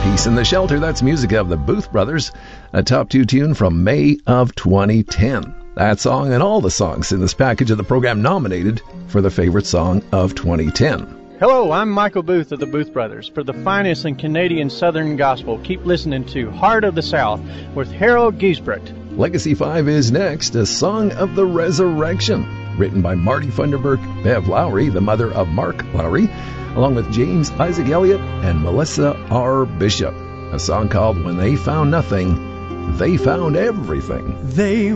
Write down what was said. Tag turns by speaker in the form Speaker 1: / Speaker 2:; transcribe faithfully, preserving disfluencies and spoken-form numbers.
Speaker 1: Peace in the Shelter. That's music of the Booth Brothers, a top two tune from May of twenty ten. That song and all the songs in this package of the program nominated for the favorite song of twenty ten.
Speaker 2: Hello, I'm Michael Booth of the Booth Brothers. For the finest in Canadian Southern gospel, keep listening to Heart of the South with Harold Giesbrecht.
Speaker 1: Legacy five is next, a song of the resurrection, written by Marty Funderburk, Bev Lowry, the mother of Mark Lowry, along with James Isaac Elliott and Melissa R. Bishop. A song called When They Found Nothing, They Found Everything.
Speaker 3: They